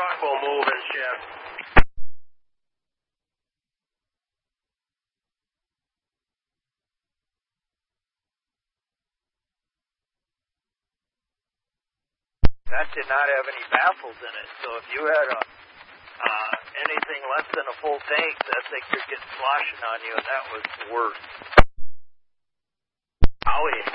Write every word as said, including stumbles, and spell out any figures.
truck will move and shift. That did not have any baffles in it, so if you had a uh, anything less than a full tank, that thing could get sloshing on you, and that was the worst. Owie.